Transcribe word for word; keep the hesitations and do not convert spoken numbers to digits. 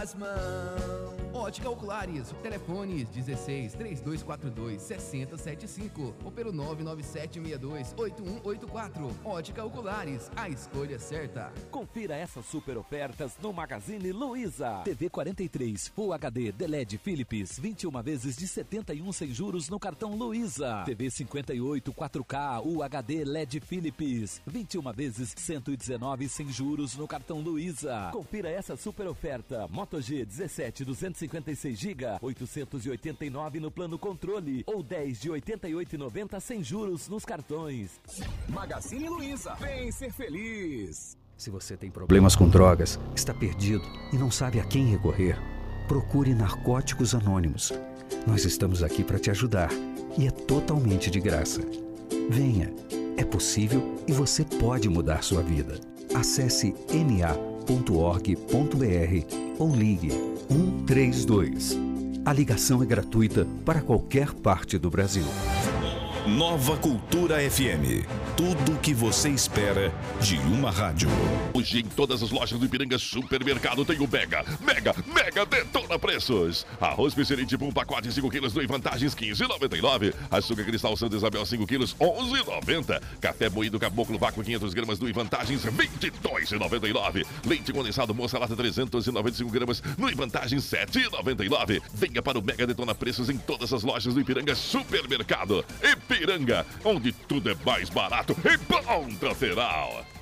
As mãos. Ótica Oculares, telefones dezesseis, trinta e dois quarenta e dois, sessenta setenta e cinco ou pelo nove nove sete seis dois, oito um oito quatro. Ótica Oculares, a escolha certa. Confira essas super ofertas no Magazine Luiza. T V quarenta e três Full H D D L E D Philips, vinte e uma vezes de setenta e um sem juros no cartão Luiza. T V cinquenta e oito quatro K U H D L E D Philips, vinte e uma vezes cento e dezenove sem juros no cartão Luiza. Confira essa super oferta. Moto G dezessete duzentos e cinquenta e seis gigas, oitocentos e oitenta e nove no plano controle ou dez de oitenta e oito e noventa sem juros nos cartões. Magazine Luiza, vem ser feliz. Se você tem problemas com drogas, está perdido e não sabe a quem recorrer, procure Narcóticos Anônimos. Nós estamos aqui para te ajudar e é totalmente de graça. Venha, é possível e você pode mudar sua vida. Acesse n a ponto org ponto b r ou ligue um três dois. A ligação é gratuita para qualquer parte do Brasil. Nova Cultura F M. Tudo o que você espera de uma rádio. Hoje em todas as lojas do Ipiranga Supermercado tem o Mega, Mega, Mega Detona Preços. Arroz Piscirim tipo um pacote cinco quilos do Vantagens quinze reais e noventa e nove centavos. Açúcar Cristal Santa Isabel cinco quilos onze reais e noventa centavos. Café moído Caboclo Vácuo quinhentas gramas do Vantagens vinte e dois reais e noventa e nove centavos. Leite condensado Moça Lata trezentos e noventa e cinco gramas no Vantagens sete reais e noventa e nove centavos. Venha para o Mega Detona Preços em todas as lojas do Ipiranga Supermercado. Ipiranga, onde tudo é mais barato e ponto final.